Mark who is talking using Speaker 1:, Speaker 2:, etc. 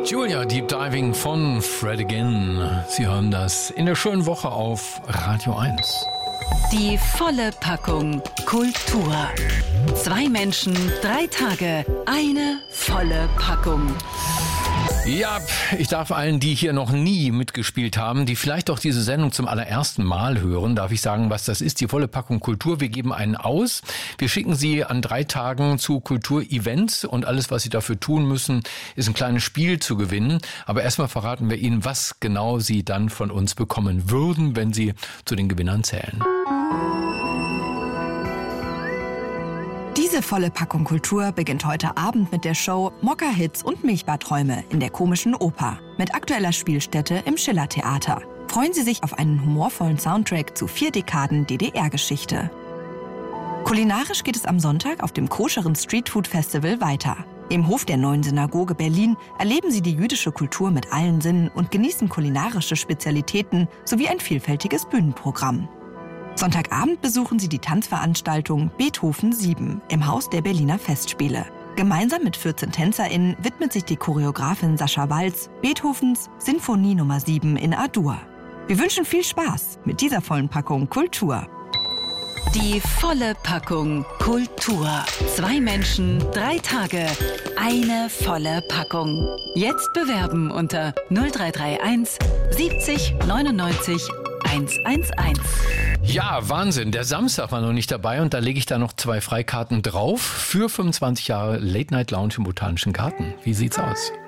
Speaker 1: Julia, Deep Diving von Fred Again. Sie hören das in der schönen Woche auf Radio 1.
Speaker 2: Die volle Packung Kultur. 2 Menschen, 3 Tage, eine volle Packung.
Speaker 1: Ja, ich darf allen, die hier noch nie mitgespielt haben, die vielleicht auch diese Sendung zum allerersten Mal hören, darf ich sagen, was das ist, die volle Packung Kultur. Wir geben einen aus. Wir schicken Sie an 3 Tagen zu Kulturevents und alles, was Sie dafür tun müssen, ist ein kleines Spiel zu gewinnen. Aber erstmal verraten wir Ihnen, was genau Sie dann von uns bekommen würden, wenn Sie zu den Gewinnern zählen.
Speaker 3: Diese volle Packung Kultur beginnt heute Abend mit der Show Mokka-Hits und Milchbadträume in der Komischen Oper mit aktueller Spielstätte im Schillertheater. Freuen Sie sich auf einen humorvollen Soundtrack zu 4 Dekaden DDR-Geschichte. Kulinarisch geht es am Sonntag auf dem koscheren Streetfood-Festival weiter. Im Hof der Neuen Synagoge Berlin erleben Sie die jüdische Kultur mit allen Sinnen und genießen kulinarische Spezialitäten sowie ein vielfältiges Bühnenprogramm. Sonntagabend besuchen Sie die Tanzveranstaltung Beethoven 7 im Haus der Berliner Festspiele. Gemeinsam mit 14 TänzerInnen widmet sich die Choreografin Sascha Walz Beethovens Sinfonie Nummer 7 in A-Dur. Wir wünschen viel Spaß mit dieser vollen Packung Kultur.
Speaker 2: Die volle Packung Kultur. 2 Menschen, 3 Tage, eine volle Packung. Jetzt bewerben unter 0331 70 99 111.
Speaker 1: Ja, Wahnsinn. Der Samstag war noch nicht dabei und da lege ich da noch 2 Freikarten drauf für 25 Jahre Late Night Lounge im Botanischen Garten. Wie sieht's aus?